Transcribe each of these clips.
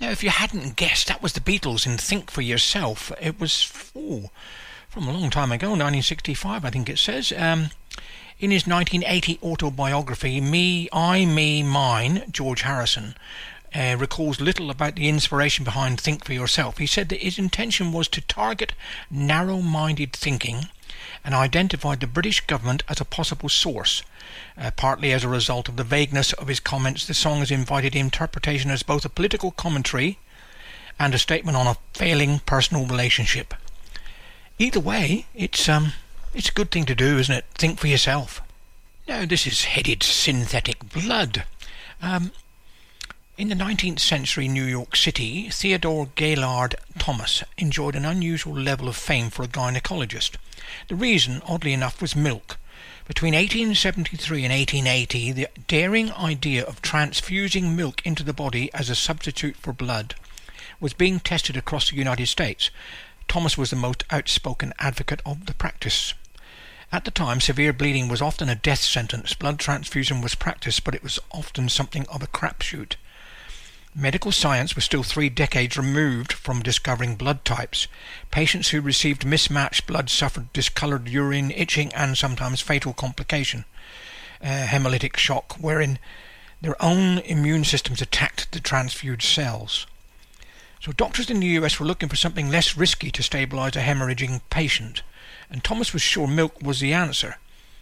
if you hadn't guessed, that was the Beatles in Think for Yourself. It was from a long time ago, 1965, I think it says. In his 1980 autobiography, Me, Mine, George Harrison recalls little about the inspiration behind Think for Yourself. He said that his intention was to target narrow-minded thinking and identified the British government as a possible source. Partly as a result of the vagueness of his comments, the song has invited interpretation as both a political commentary and a statement on a failing personal relationship. Either way, it's a good thing to do, isn't it? Think for yourself. Now, this is headed Synthetic Blood. In the 19th century New York City, Theodore Gaylord Thomas enjoyed an unusual level of fame for a gynecologist. The reason, oddly enough, was milk. Between 1873 and 1880, the daring idea of transfusing milk into the body as a substitute for blood was being tested across the United States. Thomas was the most outspoken advocate of the practice. At the time, severe bleeding was often a death sentence. Blood transfusion was practiced, but it was often something of a crapshoot. Medical science was still 3 decades removed from discovering blood types. Patients who received mismatched blood suffered discoloured urine, itching, and sometimes fatal complication, hemolytic shock, wherein their own immune systems attacked the transfused cells. So doctors in the US were looking for something less risky to stabilise a hemorrhaging patient, and Thomas was sure milk was the answer.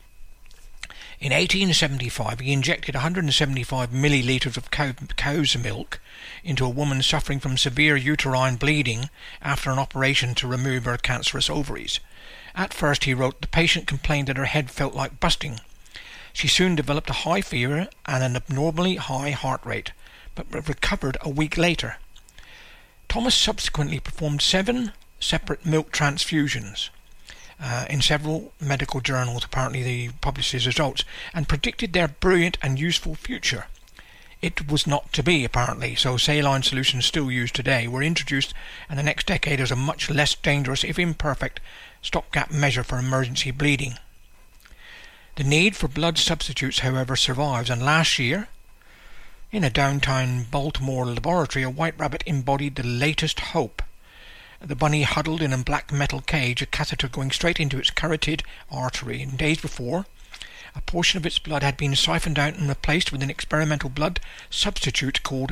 In 1875, he injected 175 millilitres of cow's milk into a woman suffering from severe uterine bleeding after an operation to remove her cancerous ovaries. At first, he wrote, the patient complained that her head felt like busting. She soon developed a high fever and an abnormally high heart rate, but recovered a week later. Thomas subsequently performed 7 separate milk transfusions in several medical journals. Apparently they published his results and predicted their brilliant and useful future. It was not to be, apparently, so saline solutions still used today were introduced in the next decade as a much less dangerous, if imperfect, stopgap measure for emergency bleeding. The need for blood substitutes, however, survives, and last year, in a downtown Baltimore laboratory, a white rabbit embodied the latest hope. The bunny huddled in a black metal cage, a catheter going straight into its carotid artery, and days before, a portion of its blood had been siphoned out and replaced with an experimental blood substitute called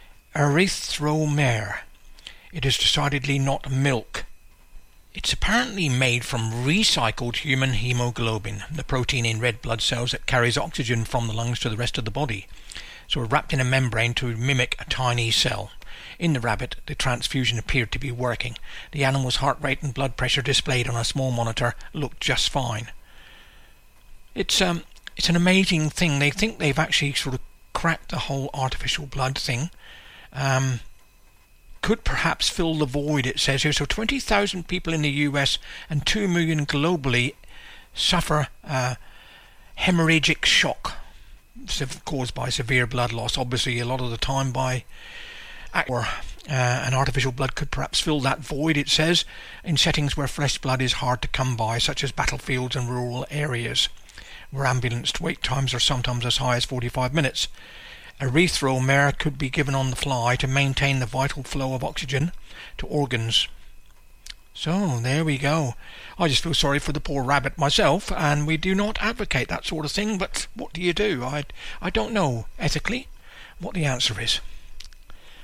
erythromer. It is decidedly not milk. It's apparently made from recycled human hemoglobin, the protein in red blood cells that carries oxygen from the lungs to the rest of the body, so wrapped in a membrane to mimic a tiny cell. In the rabbit, the transfusion appeared to be working. The animal's heart rate and blood pressure displayed on a small monitor looked just fine. It's an amazing thing. They think they've actually sort of cracked the whole artificial blood thing. Could perhaps fill the void, it says here. So 20,000 people in the US and 2 million globally suffer hemorrhagic shock caused by severe blood loss. Obviously, a lot of the time by an artificial blood could perhaps fill that void, it says, in settings where fresh blood is hard to come by, such as battlefields and rural areas, where ambulance wait times are sometimes as high as 45 minutes. Erythromer could be given on the fly to maintain the vital flow of oxygen to organs. So, there we go. I just feel sorry for the poor rabbit myself, and we do not advocate that sort of thing, but what do you do? I don't know, ethically, what the answer is.